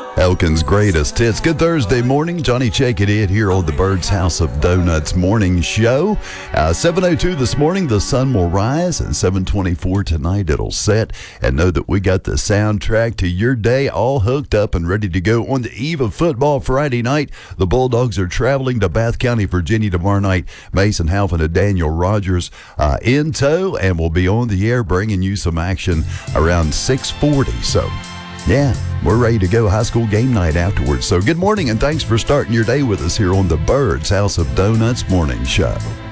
Elkin's greatest hits. Good Thursday morning. Johnny Check It here on the Bird's House of Donuts morning show. 7:02 this morning, the sun will rise, and 7:24 tonight it'll set. And know that we got the soundtrack to your day all hooked up and ready to go on the eve of football Friday night. The Bulldogs are traveling to Bath County, Virginia tomorrow night. Mason Halfin and Daniel Rogers in tow, and we'll be on the air bringing you some action around 6:40. So, yeah, we're ready to go. High school game night afterwards. So good morning, and thanks for starting your day with us here on the Bird's House of Donuts morning show.